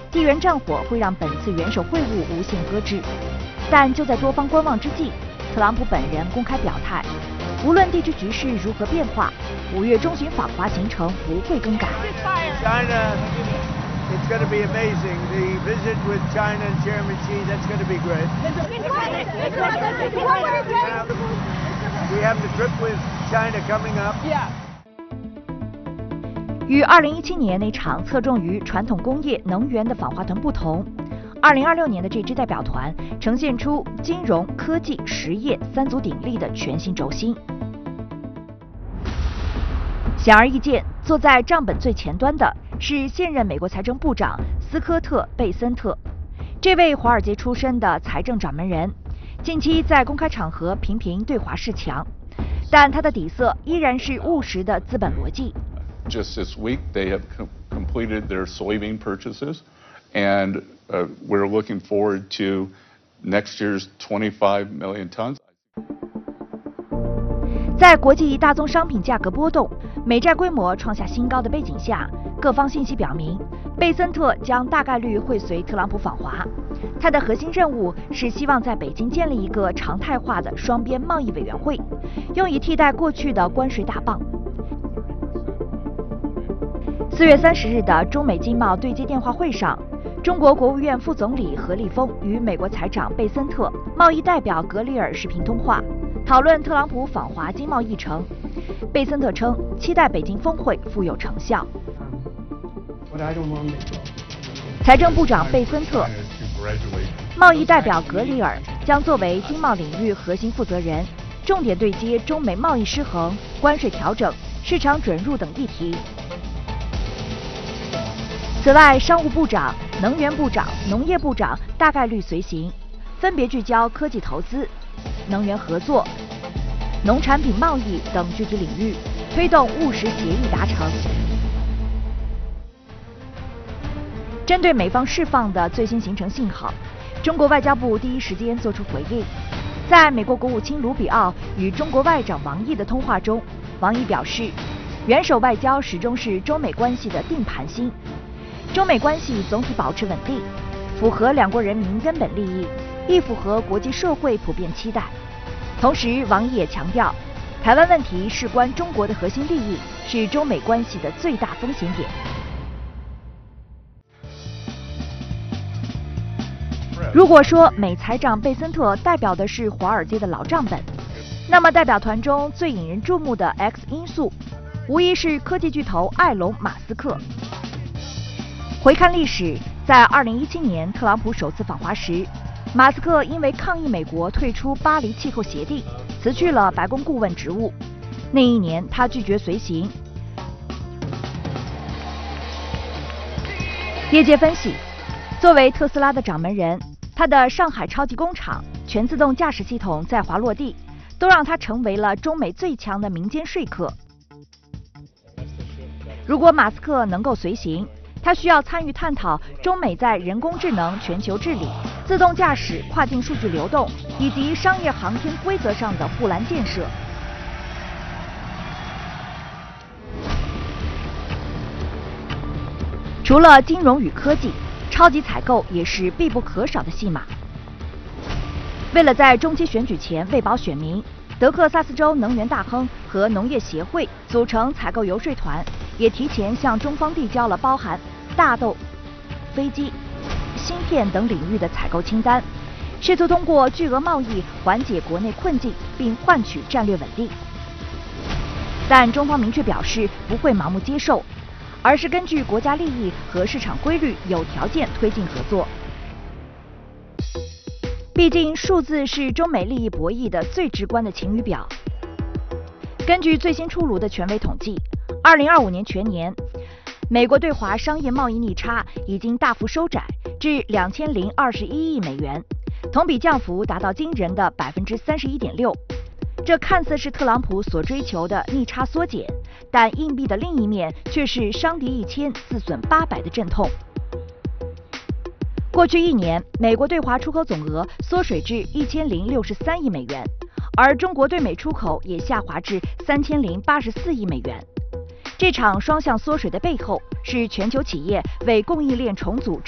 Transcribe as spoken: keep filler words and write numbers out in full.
地缘战火会让本次元首会晤无限搁置。但就在多方观望之际，特朗普本人公开表态，无论地区局势如何变化，五月中旬访华行程不会更改。 China, it's going to be amazing. The visit with China and Chairman Xi, that's going to be great. We have the trip with China coming up. Yeah. 与二零一七年那场侧重于传统工业、能源的访华团不同，二零二六年的这支代表团呈现出金融、科技、实业三足鼎立的全新轴心。显而易见，坐在账本最前端的是现任美国财政部长斯科特·贝森特。这位华尔街出身的财政掌门人，近期在公开场合频频对华示强，但他的底色依然是务实的资本逻辑。 Just this week, they have com completed their soybean purchases, and uh, we're looking forward to next year's twenty-five million tons. 在国际大宗商品价格波动、美债规模创下新高的背景下，各方信息表明，贝森特将大概率会随特朗普访华。他的核心任务是希望在北京建立一个常态化的双边贸易委员会，用以替代过去的关税大棒。四月三十日的中美经贸对接电话会上，中国国务院副总理何立峰与美国财长贝森特、贸易代表格里尔视频通话，讨论特朗普访华经贸议程。贝森特称，期待北京峰会富有成效。财政部长贝森特、贸易代表格里尔将作为经贸领域核心负责人，重点对接中美贸易失衡、关税调整、市场准入等议题。此外，商务部长、能源部长、农业部长大概率随行，分别聚焦科技投资、能源合作、农产品贸易等具体领域，推动务实协议达成。针对美方释放的最新行程信号，中国外交部第一时间作出回应。在美国国务卿卢比奥与中国外长王毅的通话中，王毅表示，元首外交始终是中美关系的定盘星。中美关系总体保持稳定，符合两国人民根本利益，亦符合国际社会普遍期待。同时，王毅也强调，台湾问题事关中国的核心利益，是中美关系的最大风险点。如果说美财长贝森特代表的是华尔街的老账本，那么代表团中最引人注目的 X 因素，无疑是科技巨头埃隆·马斯克。回看历史，在二零一七年特朗普首次访华时，马斯克因为抗议美国退出巴黎气候协定，辞去了白宫顾问职务。那一年，他拒绝随行。业界分析，作为特斯拉的掌门人，他的上海超级工厂、全自动驾驶系统在华落地，都让他成为了中美最强的民间说客。如果马斯克能够随行，他需要参与探讨中美在人工智能、全球治理、自动驾驶、跨境数据流动以及商业航天规则上的护栏建设。除了金融与科技，超级采购也是必不可少的戏码。为了在中期选举前喂饱选民，德克萨斯州能源大亨和农业协会组成采购游说团，也提前向中方递交了包含大豆、飞机、芯片等领域的采购清单，试图通过巨额贸易缓解国内困境，并换取战略稳定。但中方明确表示不会盲目接受，而是根据国家利益和市场规律，有条件推进合作。毕竟，数字是中美利益博弈的最直观的晴雨表。根据最新出炉的权威统计，二零二五年全年，美国对华商业贸易逆差已经大幅收窄至两千零二十一亿美元，同比降幅达到惊人的百分之三十一点六。这看似是特朗普所追求的逆差缩减，但硬币的另一面却是伤敌一千，自损八百的阵痛。过去一年，美国对华出口总额缩水至一千零六十三亿美元，而中国对美出口也下滑至三千零八十四亿美元。这场双向缩水的背后，是全球企业为供应链重组